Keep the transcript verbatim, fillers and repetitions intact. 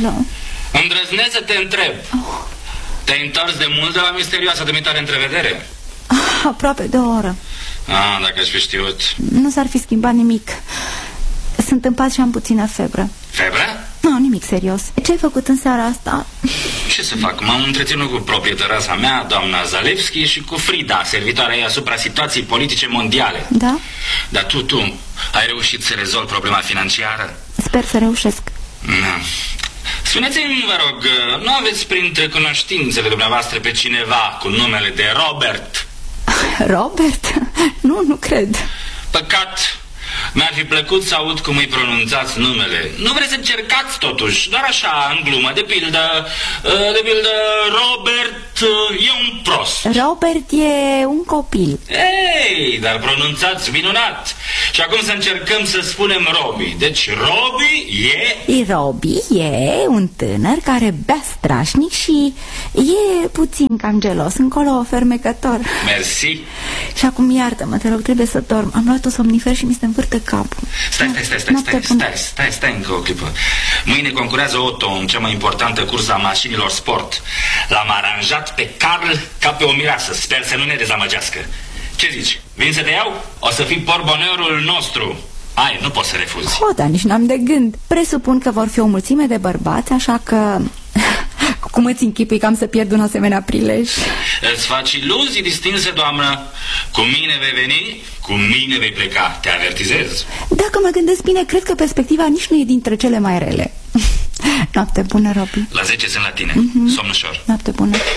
Alo? Îndrăznesc să te întreb. Oh. Te-ai întors de mult de la misterioasa dumitare întrevedere? Ah, aproape de o oră. Ah, dacă aș fi știut. Nu s-ar fi schimbat nimic. Sunt în pat și am puțină febră. Febră? Nu, nimic serios. Ce-ai făcut în seara asta? Ce să fac? M-am întreținut cu proprietarasa mea, doamna Zalewski, și cu Frida, servitoarea ei asupra situației politice mondiale. Da? Dar tu, tu, ai reușit să rezolvi problema financiară? Sper să reușesc. Da. Spuneți-mi, vă rog, nu aveți printre cunoștințele dumneavoastră pe cineva cu numele de Robert? Robert? Nu, nu cred. Păcat. Mi-ar fi plăcut să aud cum îi pronunțați numele. Nu vreți să încercați totuși, doar așa, în glumă, de pildă, de pildă, Robert e un prost. Robert e un copil. Ei, dar pronunțați minunat. Și acum să încercăm să spunem Robi. Deci Robi e... Robi e un tânăr care bea strașnic și e puțin cam gelos, încolo fermecător. Mersi. Și acum iartă-mă, te rog, trebuie să dorm. Am luat o somnifer și mi se învârte capul. Stai, stai, stai, stai, stai, stai, stai, stai încă o clipă. Mâine concurează Otto în cea mai importantă cursă a mașinilor sport. L-am aranjat pe Carl ca pe o mireasă. Sper să nu ne dezamăgească. Ce zici? Vin să te iau? O să fii porboneorul nostru. Hai, nu poți să refuzi. O, dar nici n-am de gând. Presupun că vor fi o mulțime de bărbați, așa că... Cum îți închipui că am să pierd un asemenea prilej? Îți faci iluzii, distinse doamnă. Cu mine vei veni, cu mine vei pleca. Te avertizez. Dacă mă gândesc bine, cred că perspectiva nici nu e dintre cele mai rele. Noapte bună, Robi. La zece sunt la tine. Mm-hmm. Somn ușor. Noapte bună.